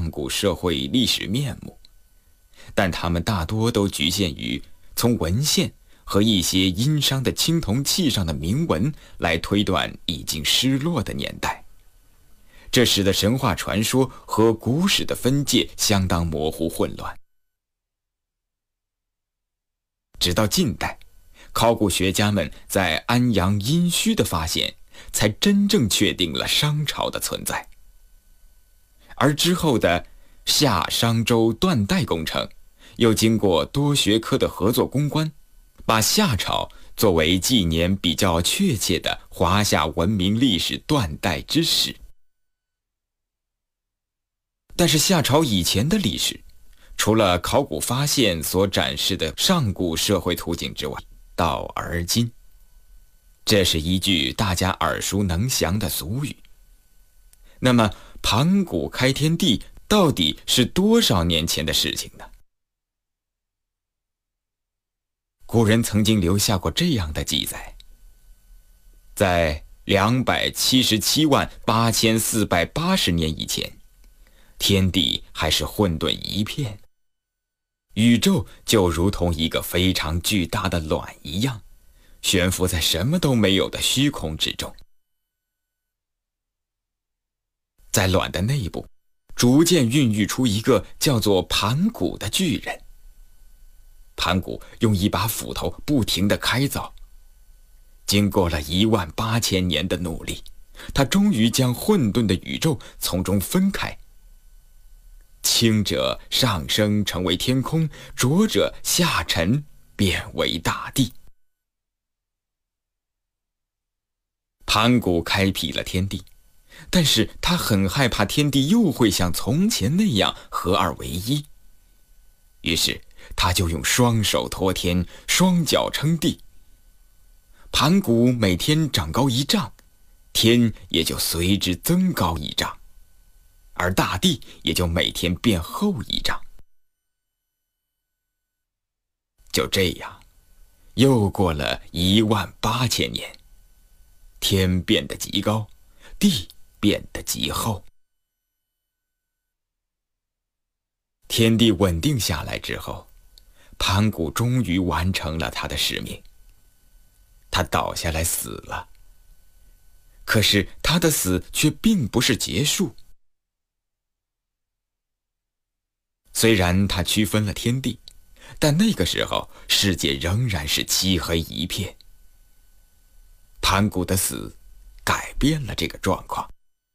上古社会历史面目，但它们大多都局限于从文献和一些殷商的青铜器上的铭文来推断已经失落的年代，这使得神话传说和古史的分界相当模糊混乱。直到近代，考古学家们在安阳殷墟的发现，才真正确定了商朝的存在。而之后的夏商周断代工程，又经过多学科的合作攻关，把夏朝作为纪年比较确切的华夏文明历史断代之始。但是夏朝以前的历史，除了考古发现所展示的上古社会图景之外，到而今，这是一句大家耳熟能详的俗语。那么盘古开天地到底是多少年前的事情呢？古人曾经留下过这样的记载：在2778480年以前，天地还是混沌一片，宇宙就如同一个非常巨大的卵一样，悬浮在什么都没有的虚空之中。在卵的内部，逐渐孕育出一个叫做盘古的巨人。盘古用一把斧头不停地开凿，经过了18000年的努力，他终于将混沌的宇宙从中分开。轻者上升成为天空，浊者下沉变为大地。盘古开辟了天地，但是他很害怕天地又会像从前那样合二为一，于是他就用双手托天，双脚撑地。盘古每天长高1丈，天也就随之增高1丈，而大地也就每天变厚1丈。就这样，又过了18000年，天变得极高，地变得极厚。天地稳定下来之后，盘古终于完成了他的使命。他倒下来死了，可是他的死却并不是结束。虽然他区分了天地，但那个时候世界仍然是漆黑一片。盘古的死改变了这个状况，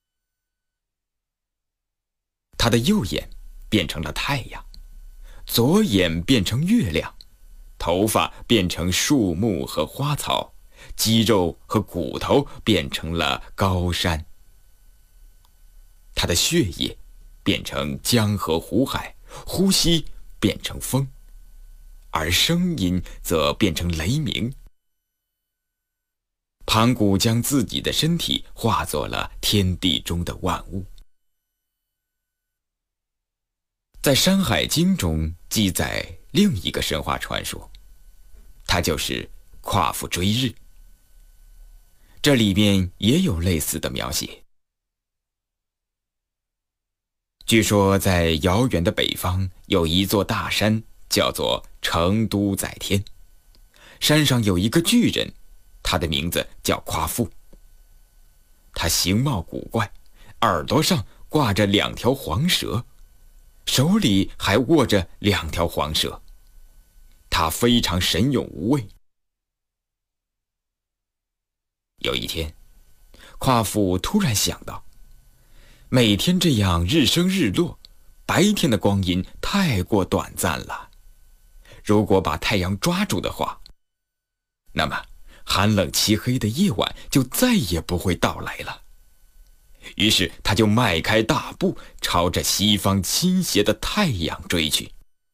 他的右眼变成了太阳，左眼变成月亮，头发变成树木和花草，肌肉和骨头变成了高山。他的血液变成江河湖海，呼吸变成风，而声音则变成雷鸣。盘古将自己的身体化作了天地中的万物。在《山海经》中记载另一个神话传说，它就是夸父追日。这里边也有类似的描写。据说在遥远的北方有一座大山，叫做成都载天。山上有一个巨人，他的名字叫夸父。他形貌古怪，耳朵上挂着2条黄蛇，手里还握着2条黄蛇。他非常神勇无畏。有一天，夸父突然想到，每天这样日升日落，白天的光阴太过短暂了。如果把太阳抓住的话，那么寒冷漆黑的夜晚就再也不会到来了。于是他就迈开大步，朝着西方倾斜的太阳追去。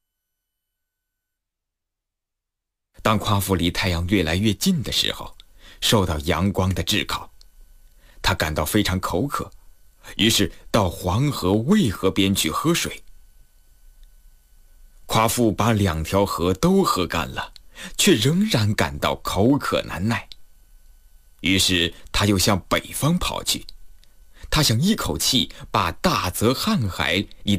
当夸父离太阳越来越近的时候，受到阳光的炙烤，他感到非常口渴，于是到黄河、渭河边去喝水。夸父把2条河都喝干了，却仍然感到口渴难耐。于是他又向北方跑去，他想一口气把大泽瀚海以